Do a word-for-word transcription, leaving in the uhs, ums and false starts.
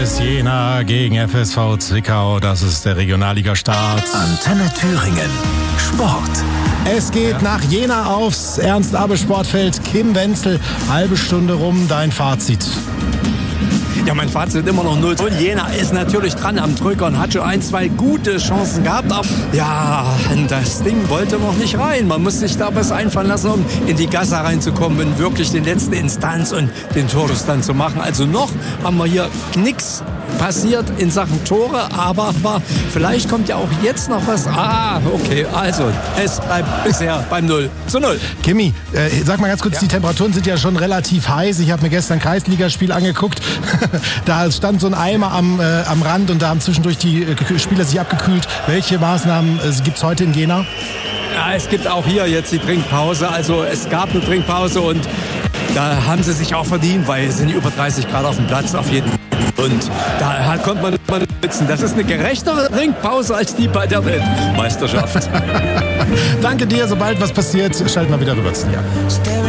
Jena gegen F S V Zwickau, das ist der Regionalliga-Start. Antenne Thüringen, Sport. Es geht ja. nach Jena aufs Ernst-Abel-Sportfeld. Kim Wenzel, halbe Stunde rum, dein Fazit. Ja, mein Fazit immer noch null. Und Jena ist natürlich dran am Drücker und hat schon ein, zwei gute Chancen gehabt. Aber ja, das Ding wollte noch nicht rein. Man muss sich da was einfallen lassen, um in die Gasse reinzukommen, in wirklich den letzten Instanz und den Torschluss dann zu machen. Also noch haben wir hier nichts passiert in Sachen Tore, aber, aber vielleicht kommt ja auch jetzt noch was. Ah, okay, also es bleibt bisher beim null zu null. Kimi, äh, sag mal ganz kurz, ja. Die Temperaturen sind ja schon relativ heiß. Ich habe mir gestern ein Kreisligaspiel angeguckt. Da stand so ein Eimer am, äh, am Rand und da haben zwischendurch die äh, Spieler sich abgekühlt. Welche Maßnahmen äh, gibt es heute in Jena? Ja, es gibt auch hier jetzt die Trinkpause. Also es gab eine Trinkpause und da haben sie sich auch verdient, weil es sind über dreißig Grad auf dem Platz auf jeden Fall. Und da konnte man mal nutzen. Das ist eine gerechtere Trinkpause als die bei der Weltmeisterschaft. Danke dir. Sobald was passiert, schalten wir wieder rüber zu dir.